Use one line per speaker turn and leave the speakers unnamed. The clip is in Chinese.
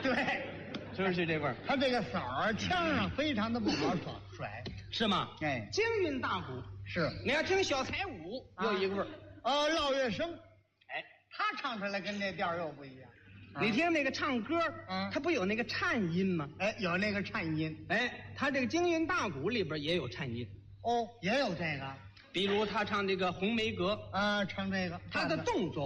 对，
是不是这味儿？
他这个扫儿腔上非常的不好甩，
是吗？
哎，
京韵大鼓
是。
你要听小彩舞，又一个味儿。
烙月生，
哎，
他唱出来跟这调又不一样。
你听那个唱歌，他不有那个颤音吗？
哎，有那个颤音。
哎，他这个京韵大鼓里边也有颤音。
哦，也有这个。
比如他唱这个《红梅阁》，
唱这个，
他的动作